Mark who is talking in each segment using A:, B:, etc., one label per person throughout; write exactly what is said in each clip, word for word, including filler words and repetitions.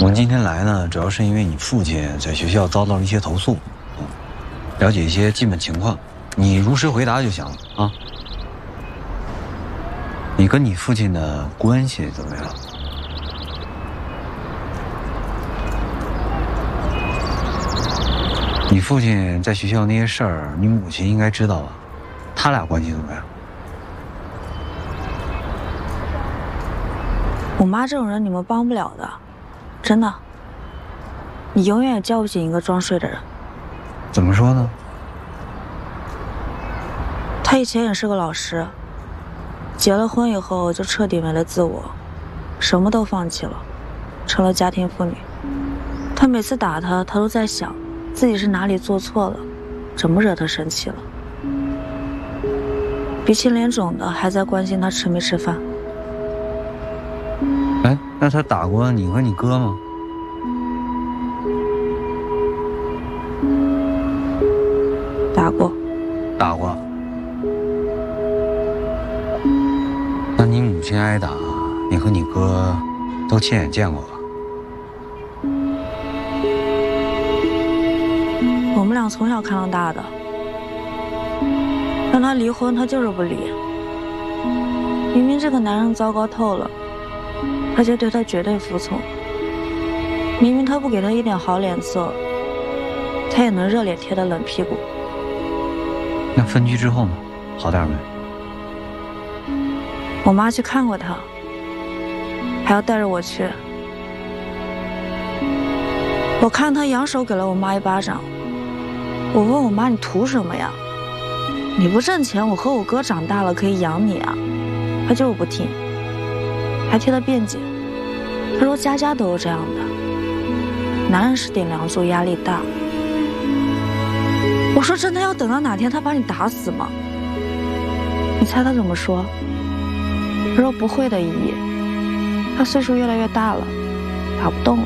A: 们今天来呢，主要是因为你父亲在学校遭到了一些投诉，了解一些基本情况，你如实回答就行了啊。你跟你父亲的关系怎么样？你父亲在学校那些事儿，你母亲应该知道吧？他俩关系怎么样？
B: 我妈这种人你们帮不了的，真的。你永远也叫不醒一个装睡的人。
A: 怎么说呢？
B: 她以前也是个老师，结了婚以后就彻底没了自我，什么都放弃了，成了家庭妇女。她每次打她，她都在想自己是哪里做错了，怎么惹她生气了。鼻青脸肿的，还在关心她吃没吃饭。
A: 哎，那他打过你和你哥吗？
B: 打过。
A: 打过。那你母亲挨打，你和你哥都亲眼见过吧？
B: 我们俩从小看到大的，让他离婚，他就是不离。明明这个男人糟糕透了，而且对他绝对服从。明明他不给他一点好脸色，他也能热脸贴他冷屁股。
A: 那分居之后呢？好点没？
B: 我妈去看过他，还要带着我去。我看他扬手给了我妈一巴掌。我问我妈：“你图什么呀？你不挣钱，我和我哥长大了可以养你啊。”她就是不听，还替他辩解。她说家家都有这样的，男人是顶梁柱，压力大。我说真的要等到哪天他把你打死吗？你猜他怎么说？他说不会的，姨姨，他岁数越来越大了，打不动了。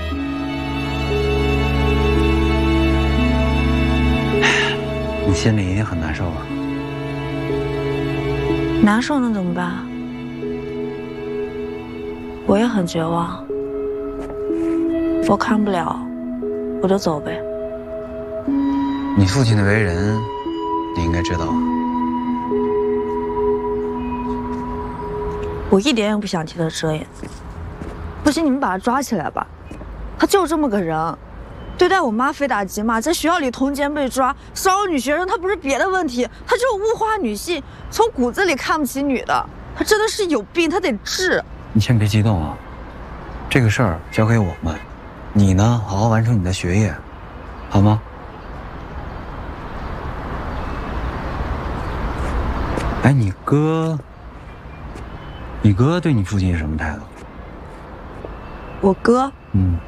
A: 你心里一定很难受吧？
B: 难受能怎么办？我也很绝望。我看不了，我就走呗。
A: 你父亲的为人，你应该知道。
B: 我一点也不想替他遮掩。不行，你们把他抓起来吧，他就这么个人。对待我妈非打即骂，在学校里通奸被抓，骚扰女学生，他不是别的问题，他就是物化女性，从骨子里看不起女的。他真的是有病，他得治。
A: 你先别激动啊，这个事儿交给我们，你呢，好好完成你的学业，好吗？哎，你哥，你哥对你父亲是什么态度？
B: 我哥，
A: 嗯。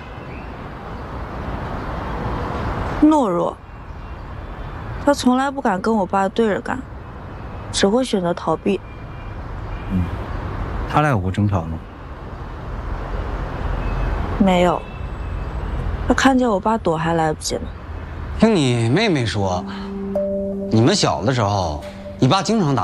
B: 懦弱，他从来不敢跟我爸对着干，只会选择逃避。
A: 嗯，他俩有过争吵吗？
B: 没有，他看见我爸躲还来不及呢。
C: 听你妹妹说，你们小的时候，你爸经常打。